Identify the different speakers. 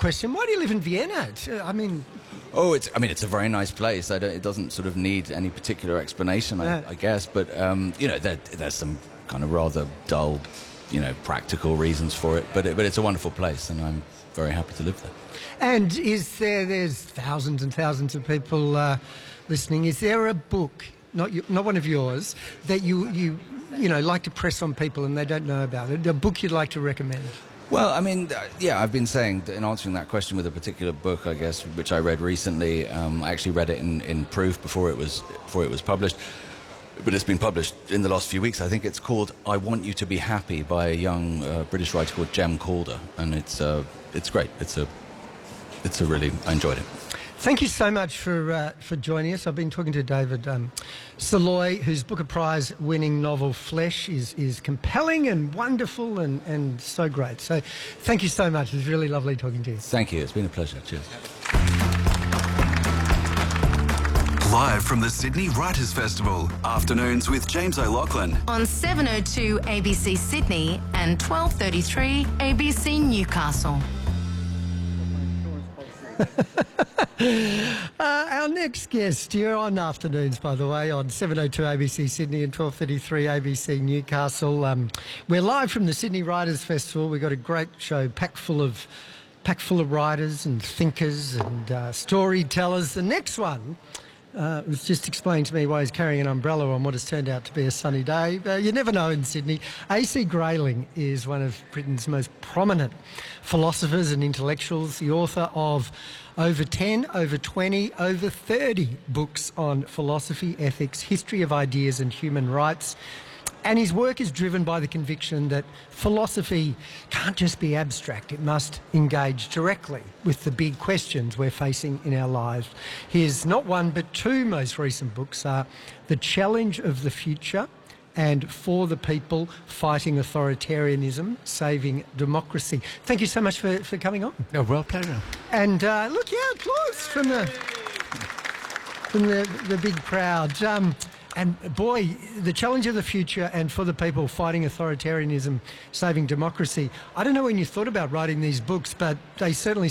Speaker 1: question. Why do you live in Vienna?
Speaker 2: Oh, it's a very nice place. It doesn't sort of need any particular explanation, I guess. But there's some kind of rather dull, practical reasons for it. But it's a wonderful place, and I'm very happy to live there.
Speaker 1: And there's thousands and thousands of people listening. Is there a book, not one of yours, that you like to press on people and they don't know about it? A book you'd like to recommend?
Speaker 2: Well, I've been saying, in answering that question with a particular book, I guess, which I read recently. I actually read it in proof before it was published, but it's been published in the last few weeks. I think it's called "I Want You to Be Happy" by a young British writer called Jem Calder, and it's great. I enjoyed it.
Speaker 1: Thank you so much for joining us. I've been talking to David Saloy, whose Booker Prize-winning novel Flesh is compelling and wonderful and so great. So thank you so much. It was really lovely talking to you.
Speaker 2: Thank you. It's been a pleasure. Cheers.
Speaker 3: Live from the Sydney Writers' Festival, afternoons with James O'Loughlin.
Speaker 4: On 7:02 ABC Sydney and 12:33 ABC Newcastle.
Speaker 1: Our next guest, you're on afternoons, by the way, on 7:02 ABC Sydney and 12:33 ABC Newcastle. We're live from the Sydney Writers' Festival. We've got a great show packed full of writers and thinkers and storytellers. The next one was just explained to me why he's carrying an umbrella on what has turned out to be a sunny day. You never know in Sydney. A.C. Grayling is one of Britain's most prominent philosophers and intellectuals, the author of over 10, over 20, over 30 books on philosophy, ethics, history of ideas and human rights. And his work is driven by the conviction that philosophy can't just be abstract. It must engage directly with the big questions we're facing in our lives. His not one but two most recent books are The Challenge of the Future and For the People, Fighting Authoritarianism, Saving Democracy. Thank you so much for coming on.
Speaker 5: Oh, real pleasure.
Speaker 1: And applause from the big crowd. And boy, The Challenge of the Future and For the People, Fighting Authoritarianism, Saving Democracy. I don't know when you thought about writing these books, but they certainly